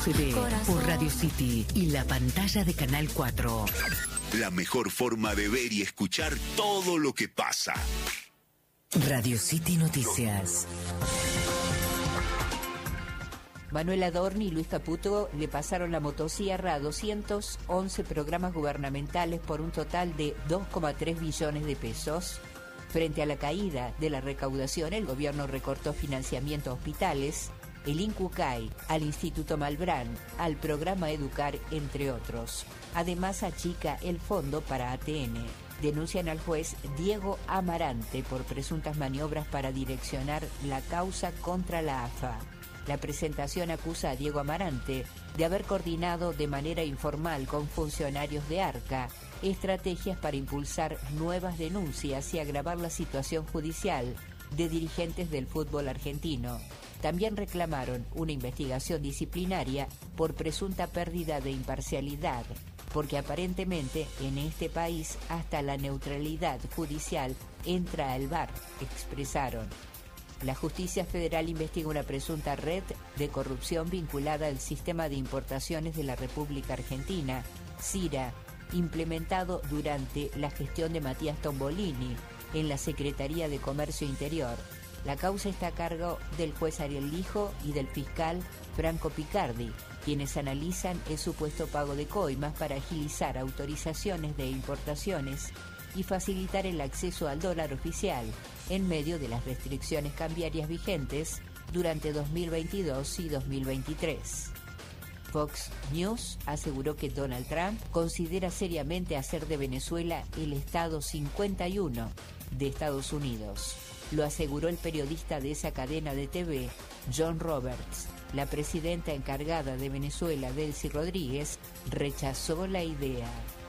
se ve por Radio City y la pantalla de Canal 4. La mejor forma de ver y escuchar todo lo que pasa. Radio City Noticias. Manuel Adorni y Luis Caputo le pasaron la motosierra a 211 programas gubernamentales por un total de 2,3 billones de pesos. Frente a la caída de la recaudación, el gobierno recortó financiamiento a hospitales, el INCUCAI, al Instituto Malbrán, al programa Educar, entre otros. Además, achica el fondo para ATN. Denuncian al juez Diego Amarante por presuntas maniobras para direccionar la causa contra la AFA. La presentación acusa a Diego Amarante de haber coordinado de manera informal con funcionarios de ARCA estrategias para impulsar nuevas denuncias y agravar la situación judicial de dirigentes del fútbol argentino. También reclamaron una investigación disciplinaria por presunta pérdida de imparcialidad, porque aparentemente en este país hasta la neutralidad judicial entra al VAR, expresaron. La Justicia Federal investiga una presunta red de corrupción vinculada al sistema de importaciones de la República Argentina, CIRA, implementado durante la gestión de Matías Tombolini en la Secretaría de Comercio Interior. La causa está a cargo del juez Ariel Lijo y del fiscal Franco Picardi, quienes analizan el supuesto pago de coimas para agilizar autorizaciones de importaciones y facilitar el acceso al dólar oficial en medio de las restricciones cambiarias vigentes durante 2022 y 2023. Fox News aseguró que Donald Trump considera seriamente hacer de Venezuela el Estado 51 de Estados Unidos. Lo aseguró el periodista de esa cadena de TV, John Roberts. La presidenta encargada de Venezuela, Delcy Rodríguez, rechazó la idea.